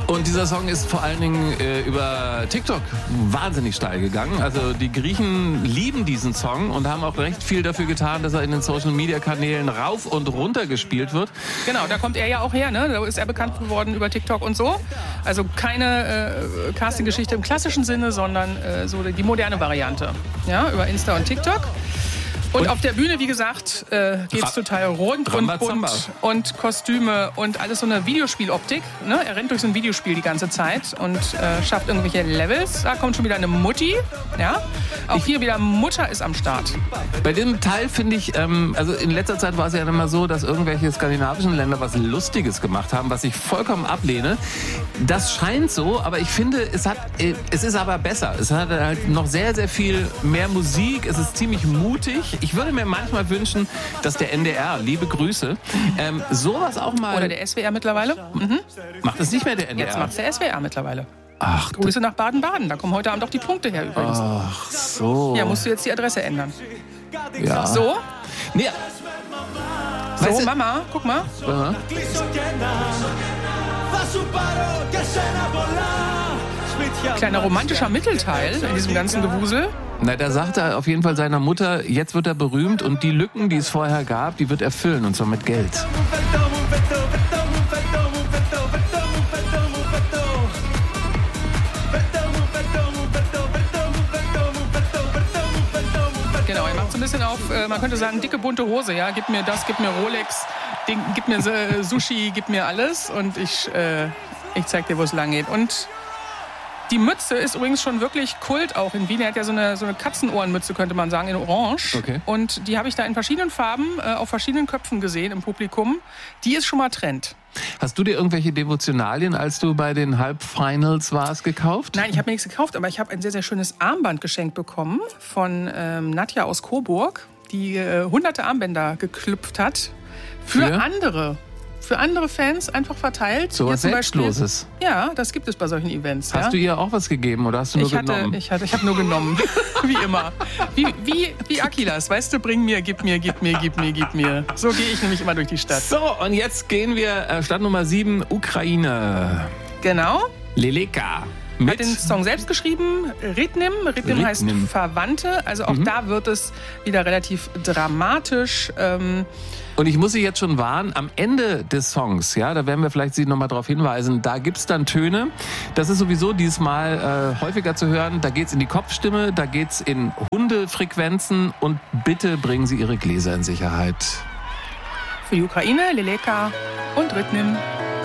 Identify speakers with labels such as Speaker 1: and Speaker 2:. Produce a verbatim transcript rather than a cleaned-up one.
Speaker 1: Und dieser Song ist vor allen Dingen äh, über TikTok wahnsinnig steil gegangen. Also die Griechen lieben diesen Song und haben auch recht viel dafür getan, dass er in den Social-Media-Kanälen rauf und runter gespielt wird.
Speaker 2: Genau, da kommt er ja auch her, ne? Da ist er bekannt geworden über TikTok und so. Also keine äh, Casting-Geschichte im klassischen Sinne, sondern äh, so die moderne Variante. Ja, über Insta und TikTok. Und, und auf der Bühne, wie gesagt, äh, geht es total rund und bunt und Kostüme und alles so eine Videospieloptik. Ne? Er rennt durch so ein Videospiel die ganze Zeit und äh, schafft irgendwelche Levels. Da kommt schon wieder eine Mutti. Ja? Auch ich, hier wieder Mutter ist am Start.
Speaker 1: Bei dem Teil finde ich, ähm, also in letzter Zeit war es ja immer so, dass irgendwelche skandinavischen Länder was Lustiges gemacht haben, was ich vollkommen ablehne. Das scheint so, aber ich finde, es hat, äh, es ist aber besser. Es hat halt noch sehr, sehr viel mehr Musik. Es ist ziemlich mutig. Ich würde mir manchmal wünschen, dass der N D R, liebe Grüße, ähm, sowas auch mal...
Speaker 2: Oder der S W R mittlerweile. Mhm.
Speaker 1: Macht es nicht mehr der N D R?
Speaker 2: Jetzt macht es der S W R mittlerweile.
Speaker 1: Ach,
Speaker 2: Grüße nach Baden-Baden. Da kommen heute Abend auch die Punkte her übrigens.
Speaker 1: Ach so.
Speaker 2: Ja, musst du jetzt die Adresse ändern.
Speaker 1: Ja.
Speaker 2: So?
Speaker 1: Nee.
Speaker 2: So,
Speaker 1: weißt du,
Speaker 2: Mama, guck mal.
Speaker 1: Aha.
Speaker 2: Kleiner romantischer Mittelteil in diesem ganzen Gewusel.
Speaker 1: Na, da sagt er auf jeden Fall seiner Mutter, jetzt wird er berühmt und die Lücken, die es vorher gab, die wird er füllen und zwar mit Geld.
Speaker 2: Genau, er macht so ein bisschen auf, äh, man könnte sagen, dicke bunte Hose, ja, gib mir das, gib mir Rolex, den, gib mir äh, Sushi, gib mir alles und ich, äh, ich zeig dir, wo es lang geht. Und die Mütze ist übrigens schon wirklich Kult auch in Wien. Er hat ja so eine, so eine Katzenohrenmütze, könnte man sagen, in Orange.
Speaker 1: Okay.
Speaker 2: Und die habe ich da in verschiedenen Farben äh, auf verschiedenen Köpfen gesehen im Publikum. Die ist schon mal Trend.
Speaker 1: Hast du dir irgendwelche Devotionalien, als du bei den Halbfinals warst, gekauft?
Speaker 2: Nein, ich habe mir nichts gekauft, aber ich habe ein sehr, sehr schönes Armband geschenkt bekommen von ähm, Nadja aus Coburg, die äh, hunderte Armbänder geklüpft hat. Für, für andere. Für andere Fans einfach verteilt.
Speaker 1: So was Selbstloses.
Speaker 2: Ja, das gibt es bei solchen Events.
Speaker 1: Hast
Speaker 2: ja?
Speaker 1: du ihr auch was gegeben oder hast du nur
Speaker 2: ich hatte,
Speaker 1: genommen?
Speaker 2: Ich hatte, ich habe nur genommen, wie immer. Wie, wie, wie Akilas, weißt du, bring mir, gib mir, gib mir, gib mir, gib mir. So gehe ich nämlich immer durch die Stadt.
Speaker 1: So, und jetzt gehen wir, äh, Stadt Nummer sieben, Ukraine.
Speaker 2: Genau.
Speaker 1: Leleka.
Speaker 2: Mit hat den Song selbst geschrieben, Rytnim. Rytnim heißt Verwandte. Also auch mhm. da wird es wieder relativ dramatisch. Ähm,
Speaker 1: Und ich muss Sie jetzt schon warnen, am Ende des Songs, ja, da werden wir vielleicht Sie noch mal darauf hinweisen, da gibt's dann Töne. Das ist sowieso diesmal äh, häufiger zu hören. Da geht's in die Kopfstimme, da geht's in Hundefrequenzen und bitte bringen Sie Ihre Gläser in Sicherheit.
Speaker 2: Für die Ukraine, Leleka und Rytnim.